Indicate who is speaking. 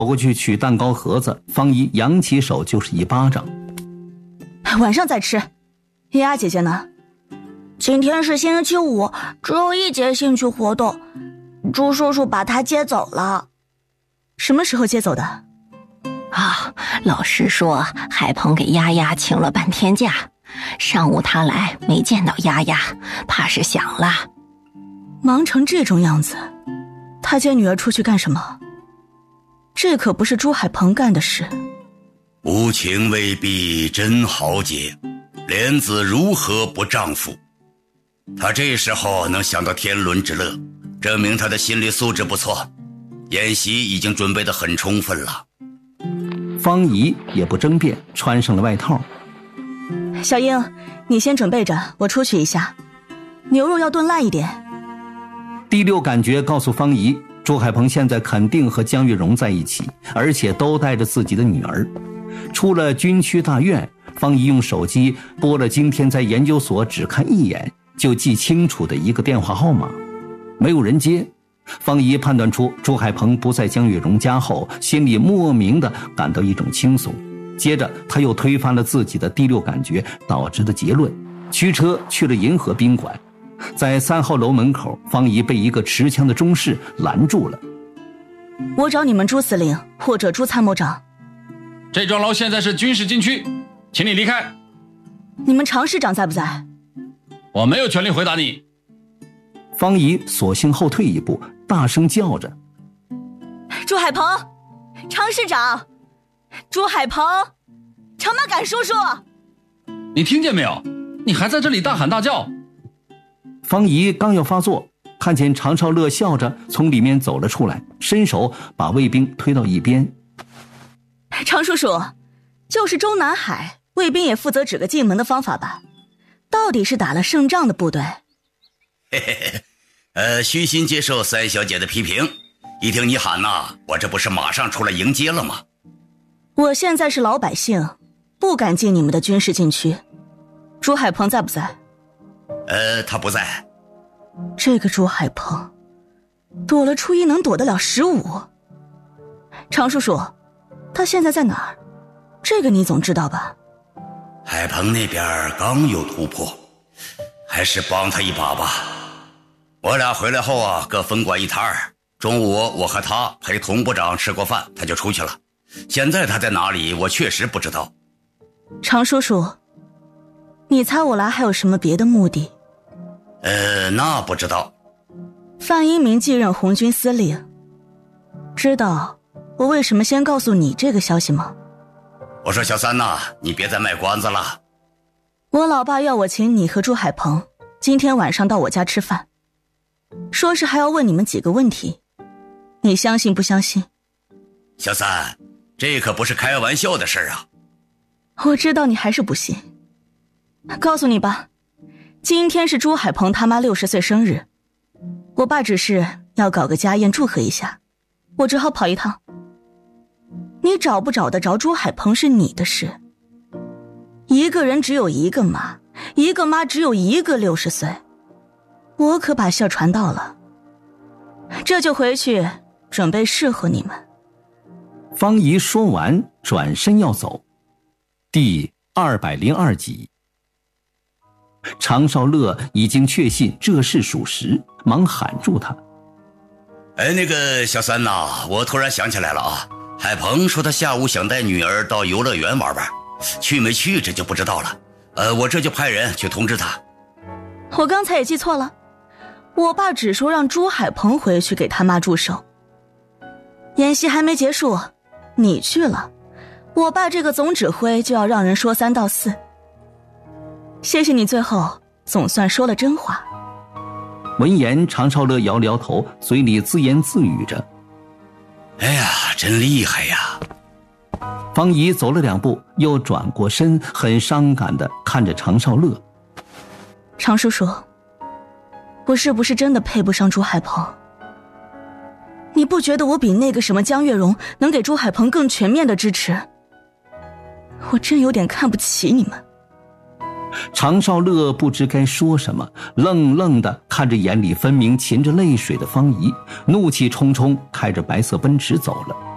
Speaker 1: 跑过去取蛋糕盒子，方姨扬起手就是一巴掌。
Speaker 2: 晚上再吃。丫丫姐姐呢？
Speaker 3: 今天是星期五，只有一节兴趣活动，朱叔叔把她接走了。
Speaker 2: 什么时候接走的？
Speaker 4: 啊，老师说海鹏给丫丫请了半天假，上午他来没见到丫丫，怕是想了。
Speaker 2: 忙成这种样子，他接女儿出去干什么？这可不是朱海鹏干的事。
Speaker 5: 无情未必真豪杰，莲子如何不丈夫？他这时候能想到天伦之乐，证明他的心理素质不错，宴席已经准备得很充分了。
Speaker 1: 方姨也不争辩，穿上了外套。
Speaker 2: 小英，你先准备着，我出去一下。牛肉要炖烂一点。
Speaker 1: 第六感觉告诉方姨，朱海鹏现在肯定和江月蓉在一起，而且都带着自己的女儿。出了军区大院，方姨用手机拨了今天在研究所只看一眼就记清楚的一个电话号码，没有人接。方姨判断出朱海鹏不在江月蓉家后，心里莫名的感到一种轻松。接着他又推翻了自己的第六感觉导致的结论，驱车去了银河宾馆。在3号楼门口，方姨被一个持枪的中士拦住了。
Speaker 2: 我找你们朱司令或者朱参谋长。
Speaker 6: 这幢楼现在是军事禁区，请你离开。
Speaker 2: 你们常市长在不在？
Speaker 6: 我没有权利回答你。
Speaker 1: 方姨索性后退一步，大声叫着：
Speaker 2: 朱海鹏，常市长，朱海鹏，程马杆叔叔。
Speaker 6: 你听见没有？你还在这里大喊大叫。
Speaker 1: 方姨刚要发作，看见常少乐笑着从里面走了出来，伸手把卫兵推到一边。
Speaker 2: 常叔叔，就是中南海卫兵也负责指个进门的方法吧？到底是打了胜仗的部队？
Speaker 5: 嘿嘿嘿，虚心接受三小姐的批评。一听你喊呐，我这不是马上出来迎接了吗？
Speaker 2: 我现在是老百姓，不敢进你们的军事禁区。朱海鹏在不在？
Speaker 5: 他不在。
Speaker 2: 这个朱海鹏，躲了初一能躲得了15。常叔叔，他现在在哪儿？这个你总知道吧？
Speaker 5: 海鹏那边刚有突破，还是帮他一把吧。我俩回来后啊，各分管一摊儿。中午我和他陪童部长吃过饭，他就出去了。现在他在哪里，我确实不知道。
Speaker 2: 常叔叔，你猜我来还有什么别的目的？
Speaker 5: 那不知道。
Speaker 2: 范一鸣继任红军司令，知道我为什么先告诉你这个消息吗？
Speaker 5: 我说小三呐，你别再卖关子了。
Speaker 2: 我老爸要我请你和朱海鹏今天晚上到我家吃饭，说是还要问你们几个问题，你相信不相信？
Speaker 5: 小三，这可不是开玩笑的事啊。
Speaker 2: 我知道你还是不信。告诉你吧，今天是朱海鹏他妈60岁生日，我爸只是要搞个家宴祝贺一下，我只好跑一趟。你找不找得着朱海鹏是你的事，一个人只有一个妈，一个妈只有一个60岁，我可把信儿传到了，这就回去准备侍候你们。
Speaker 1: 方姨说完转身要走。第202集，常少乐已经确信这事属实，忙喊住他。
Speaker 5: 那个小三呐，我突然想起来了啊，海鹏说他下午想带女儿到游乐园玩玩，去没去这就不知道了。我这就派人去通知他。
Speaker 2: 我刚才也记错了，我爸只说让朱海鹏回去给他妈祝寿。演习还没结束，你去了，我爸这个总指挥就要让人说3道4。谢谢你最后总算说了真话。
Speaker 1: 闻言，常少乐摇了摇头，嘴里自言自语着：
Speaker 5: 哎呀，真厉害呀。
Speaker 1: 方姨走了2步，又转过身，很伤感地看着常少乐。
Speaker 2: 常叔叔，我是不是真的配不上朱海鹏？你不觉得我比那个什么江月蓉能给朱海鹏更全面的支持？我真有点看不起你们。
Speaker 1: 常少乐不知该说什么，愣愣地看着眼里分明噙着泪水的方姨，怒气冲冲开着白色奔驰走了。